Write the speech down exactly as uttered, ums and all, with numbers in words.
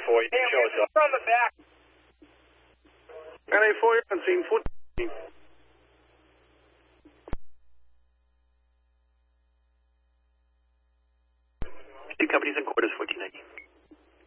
four, you can show us up. From the back. N A four, you're on scene. Foot. Two companies and quarters, fourteen ninety.